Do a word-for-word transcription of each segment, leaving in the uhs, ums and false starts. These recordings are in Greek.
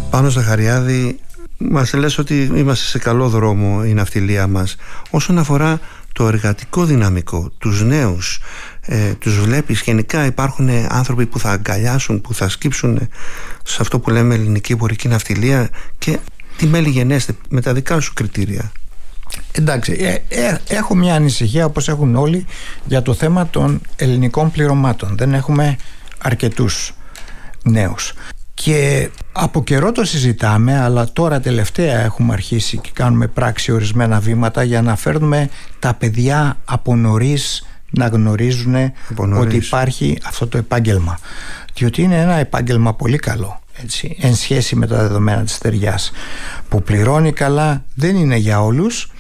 Πάνο Ζαχαριάδη, μας λες ότι είμαστε σε καλό δρόμο η ναυτιλία μας. Όσον αφορά το εργατικό δυναμικό, τους νέους, ε, τους βλέπεις γενικά? Υπάρχουν άνθρωποι που θα αγκαλιάσουν, που θα σκύψουν σε αυτό που λέμε ελληνική εμπορική ναυτιλία? Και τι μέλη γενέστε με τα δικά σου κριτήρια? Εντάξει, ε, ε, έχω μια ανησυχία, όπως έχουν όλοι, για το θέμα των ελληνικών πληρωμάτων. Δεν έχουμε αρκετούς νέους. Και από καιρό το συζητάμε, αλλά τώρα τελευταία έχουμε αρχίσει και κάνουμε πράξη ορισμένα βήματα για να φέρνουμε τα παιδιά από νωρίς να γνωρίζουν ότι υπάρχει αυτό το επάγγελμα. Διότι είναι ένα επάγγελμα πολύ καλό, έτσι, εν σχέση με τα δεδομένα της στεριάς, που πληρώνει καλά, δεν είναι για όλους,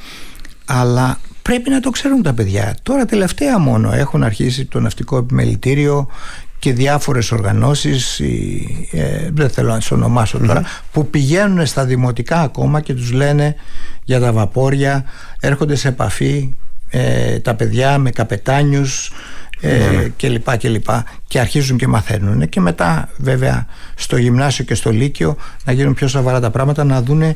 αλλά πρέπει να το ξέρουν τα παιδιά. Τώρα τελευταία μόνο έχουν αρχίσει το ναυτικό επιμελητήριο και διάφορες οργανώσεις, ε, δεν θέλω να τις ονομάσω τώρα, mm-hmm. που πηγαίνουν στα δημοτικά ακόμα και τους λένε για τα βαπόρια, έρχονται σε επαφή ε, τα παιδιά με καπετάνιους ε, mm-hmm. και λοιπά και λοιπά, και αρχίζουν και μαθαίνουν, και μετά βέβαια στο γυμνάσιο και στο λύκειο να γίνουν πιο σοβαρά τα πράγματα, να δούνε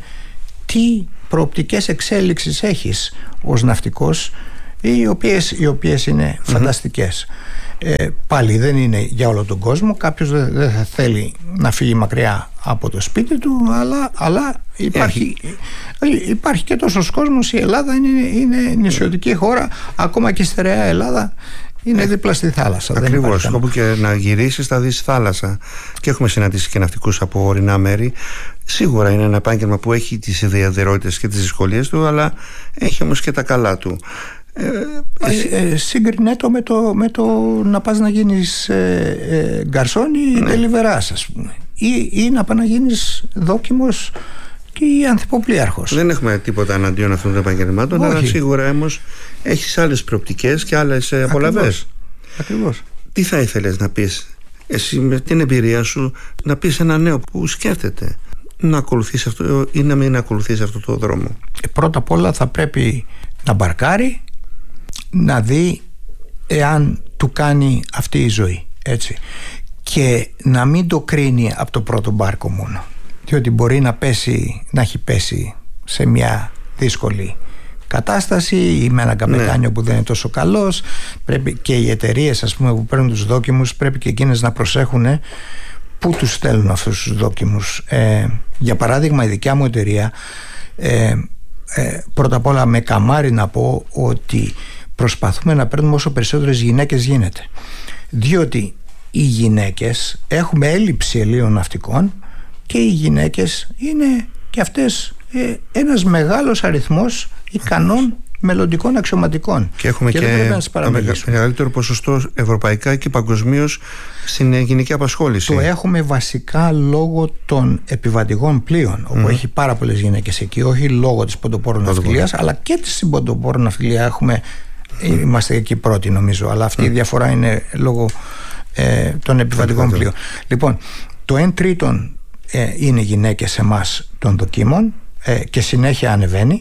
τι προοπτικές εξέλιξης έχεις ως ναυτικός, οι οποίες, οι οποίες είναι mm-hmm. φανταστικές. Ε, πάλι δεν είναι για όλο τον κόσμο. Κάποιος δεν δε θα θέλει να φύγει μακριά από το σπίτι του, αλλά, αλλά υπάρχει, υπάρχει και τόσος κόσμος. Η Ελλάδα είναι, είναι νησιωτική χώρα, ακόμα και η στερεά Ελλάδα είναι ε, δίπλα στη θάλασσα. Ακριβώς, όπου και να γυρίσεις θα δεις θάλασσα. Και έχουμε συναντήσει και ναυτικούς από ορεινά μέρη. Σίγουρα είναι ένα επάγγελμα που έχει τις ιδιαιτερότητες και τις δυσκολίες του, αλλά έχει όμως και τα καλά του. Ε, ε, ε, Σύγκρινε το με, το με το να πας να γίνεις ε, ε, γκαρσόν ή ναι. τελιβεράς, ας πούμε, ή, ή να πας να γίνεις δόκιμος ή ανθυποπλοίαρχος. Δεν έχουμε τίποτα εναντίον αυτών των επαγγελμάτων, αλλά σίγουρα όμως έχεις άλλες προοπτικές και άλλες απολαβές. Ακριβώς. Τι θα ήθελες να πεις εσύ με την εμπειρία σου, να πεις ένα νέο που σκέφτεται να ακολουθήσει αυτό ή να μην ακολουθήσει αυτό το δρόμο? ε, Πρώτα απ' όλα θα πρέπει να μπαρκάρει, να δει εάν του κάνει αυτή η ζωή, έτσι, και να μην το κρίνει από το πρώτο μπάρκο μόνο, διότι μπορεί να πέσει, να έχει πέσει σε μια δύσκολη κατάσταση ή με έναν καπετάνιο ναι. που δεν είναι τόσο καλός. Πρέπει και οι εταιρείες, ας πούμε, που παίρνουν τους δόκιμους, πρέπει και εκείνες να προσέχουν πού τους στέλνουν αυτούς τους δόκιμους. ε, για παράδειγμα, η δικιά μου εταιρεία, ε, ε, πρώτα απ' όλα με καμάρι να πω ότι προσπαθούμε να παίρνουμε όσο περισσότερες γυναίκες γίνεται, διότι οι γυναίκες, έχουμε έλλειψη Ελλήνων ναυτικών, και οι γυναίκες είναι και αυτές ε, ένας μεγάλος αριθμός ικανών μελλοντικών αξιωματικών, και έχουμε και, και το μεγαλύτερο ποσοστό ευρωπαϊκά και παγκοσμίως στην γυναική απασχόληση. Το έχουμε βασικά λόγω των επιβατικών πλοίων, όπου mm. έχει πάρα πολλές γυναίκες εκεί, όχι λόγω της ποντοπόρου ναυτιλίας, αλλά και της ποντοπόρου ναυτιλία έχουμε, είμαστε εκεί πρώτοι νομίζω, αλλά αυτή mm. η διαφορά είναι λόγω ε, των επιβατικών πλοίων. Λοιπόν, το εν τρίτον ε, είναι γυναίκες σε εμάς των δοκίμων, ε, και συνέχεια ανεβαίνει,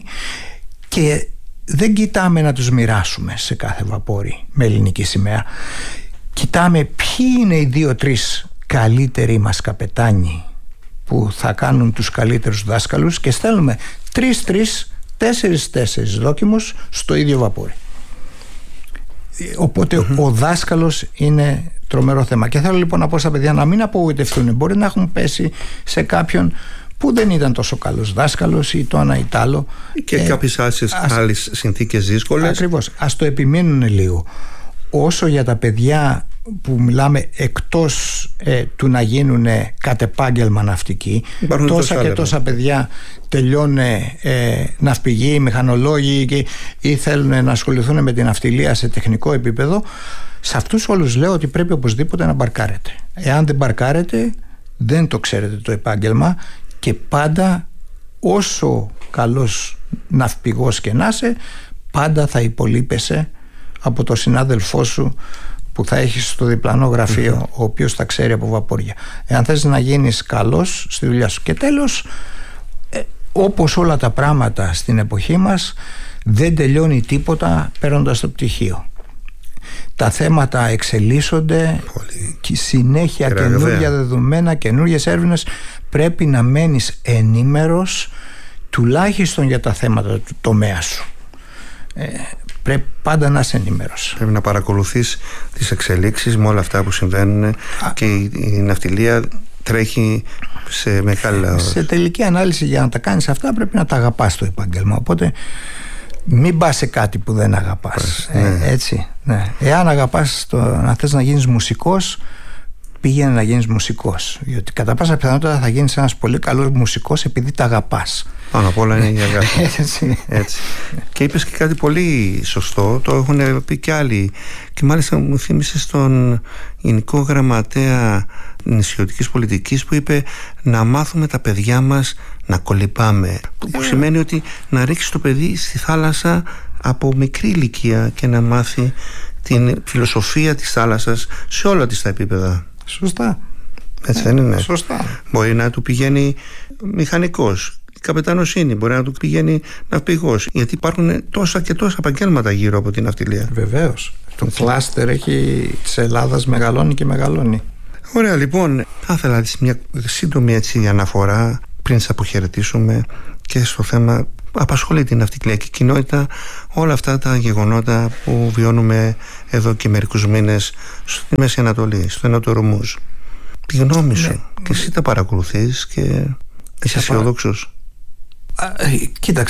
και δεν κοιτάμε να τους μοιράσουμε σε κάθε βαπόρι με ελληνική σημαία. Κοιτάμε ποιοι είναι οι δύο-τρεις καλύτεροι μας καπετάνοι που θα κάνουν τους καλύτερους δάσκαλους, και στέλνουμε τρεις-τρεις, τέσσερις-τέσσερις δόκιμους στο ίδιο βαπόρι. Οπότε mm-hmm. ο δάσκαλος είναι τρομερό θέμα. Και θέλω λοιπόν να πω στα παιδιά να μην απογοητευτούν. Μπορεί να έχουν πέσει σε κάποιον που δεν ήταν τόσο καλός δάσκαλος ή το ένα ή το άλλο, και ε, κάποιες άλλες, ας, άλλες συνθήκες δύσκολες. Ακριβώς, ας το επιμείνουν λίγο. Όσο για τα παιδιά που μιλάμε, εκτός ε, του να γίνουν κατ' επάγγελμα ναυτικοί, υπάρχουν τόσα και τόσα παιδιά τελειώνουν ε, ναυπηγοί, μηχανολόγοι και, ή θέλουν να ασχοληθούν με την ναυτιλία σε τεχνικό επίπεδο. Σε αυτούς όλους λέω ότι πρέπει οπωσδήποτε να μπαρκάρετε. Εάν δεν μπαρκάρετε, δεν το ξέρετε το επάγγελμα, και πάντα, όσο καλός ναυπηγός και να είσαι, πάντα θα υπολείπεσαι από το συνάδελφό σου που θα έχεις στο διπλανό γραφείο, mm-hmm. ο οποίος θα ξέρει από βαπόρια. Εάν θες να γίνεις καλός στη δουλειά σου. Και τέλος, ε, όπως όλα τα πράγματα στην εποχή μας, δεν τελειώνει τίποτα παίρνοντας το πτυχίο. Τα θέματα εξελίσσονται, και συνέχεια καινούργια δεδομένα, καινούργιες έρευνες. πρέπει να μένεις ενήμερος τουλάχιστον για τα θέματα του τομέα σου. Ε, πρέπει πάντα να είσαι ενήμερος. Πρέπει να παρακολουθείς τις εξελίξεις με όλα αυτά που συμβαίνουν. Α, και η, η ναυτιλία τρέχει σε μεγάλα... Σε τελική ανάλυση, για να τα κάνεις αυτά πρέπει να τα αγαπάς το επάγγελμα. Οπότε μην πας σε κάτι που δεν αγαπάς. Ναι. ε, έτσι, ναι. Εάν αγαπάς το, να θες να γίνεις μουσικός, πήγαινε να γίνεις μουσικός, γιατί κατά πάσα πιθανότητα θα γίνεις ένας πολύ καλός μουσικός επειδή τα αγαπάς. Πάνω απ' όλα είναι η αγάπη. Έτσι. Έτσι. Και είπες και κάτι πολύ σωστό, το έχουν πει και άλλοι, και μάλιστα μου θύμισε στον Γενικό Γραμματέα Νησιωτικής Πολιτικής που είπε να μάθουμε τα παιδιά μας να κολυμπάμε, που yeah. σημαίνει ότι να ρίξει το παιδί στη θάλασσα από μικρή ηλικία και να μάθει την φιλοσοφία της θάλασσας σε όλα τις τα επίπεδα. Σωστά. Έτσι δεν είναι? Σωστά. Μπορεί να του πηγαίνει μηχανικός, καπετανοσύνη, μπορεί να του πηγαίνει ναυπηγός, γιατί υπάρχουν τόσα και τόσα επαγγέλματα γύρω από την ναυτιλία. Βεβαίως. Το κλάστερ έχει της Ελλάδας μεγαλώνει και μεγαλώνει. Ωραία, λοιπόν, θα ήθελα μια σύντομη έτσι αναφορά πριν σε αποχαιρετήσουμε και στο θέμα που απασχολεί την ναυτιλιακή κοινότητα, όλα αυτά τα γεγονότα που βιώνουμε εδώ και μερικούς μήνες στη Μέση Ανατολή, στο Νότο Ορμούζ. Τη γνώμη σου, ναι, και εσύ τα παρακολουθείς και είσαι αισιοδόξος? Κοίταξε,